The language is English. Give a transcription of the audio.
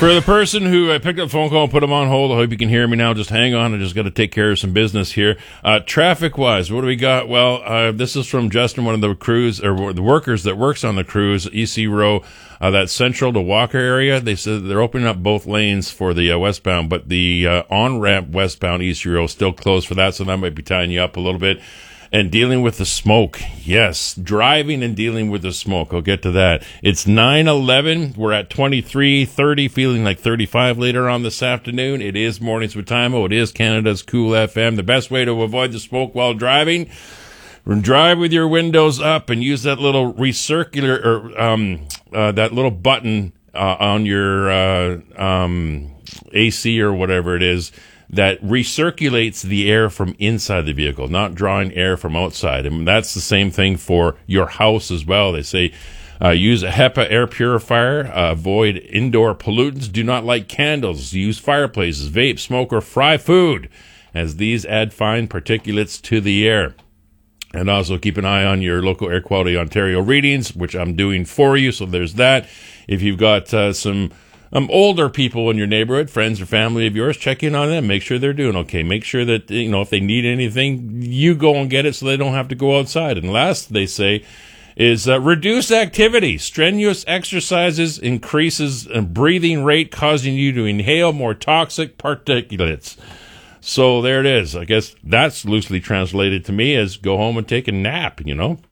For the person who picked up the phone call and put them on hold, I hope you can hear me now. Just hang on. I just got to take care of some business here. Traffic-wise, what do we got? Well, this is from Justin, one of the crews, or the workers that works on the cruise, EC Row, that Central to Walker area. They said they're opening up both lanes for the westbound, but the on-ramp westbound EC Row is still closed for that, so that might be tying you up a little bit. And dealing with the smoke. Yes, driving and dealing with the smoke. I'll get to that. It's 9:11. We're at 23:30, feeling like 35 later on this afternoon. It is Mornings with Timo. It is Canada's Cool FM. The best way to avoid the smoke while driving, drive with your windows up and use that little recircular, or that little button on your AC or whatever it is, that recirculates the air from inside the vehicle, not drawing air from outside. And that's the same thing for your house as well. They say use a HEPA air purifier, avoid indoor pollutants, do not light candles, use fireplaces, vape, smoke, or fry food, as these add fine particulates to the air. And also keep an eye on your local Air Quality Ontario readings, which I'm doing for you, so there's that. If you've got some older people in your neighborhood, friends or family of yours, check in on them. Make sure they're doing okay. Make sure that, if they need anything, you go and get it so they don't have to go outside. And last, they say, is reduce activity. Strenuous exercises increases breathing rate, causing you to inhale more toxic particulates. So there it is. I guess that's loosely translated to me as go home and take a nap,